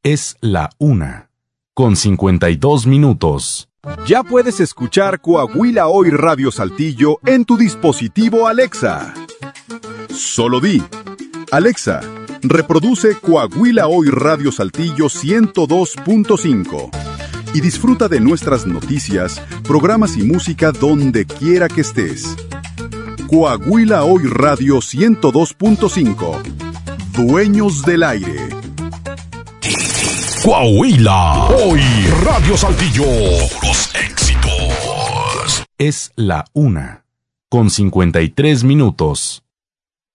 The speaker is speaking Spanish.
Es la 1:52. Ya puedes escuchar Coahuila Hoy Radio Saltillo en tu dispositivo Alexa. Solo di: Alexa, reproduce Coahuila Hoy Radio Saltillo 102.5 y disfruta de nuestras noticias, programas y música donde quiera que estés. Coahuila Hoy Radio 102.5. Dueños del aire. Coahuila Hoy Radio Saltillo. Los éxitos. Es la 1:53.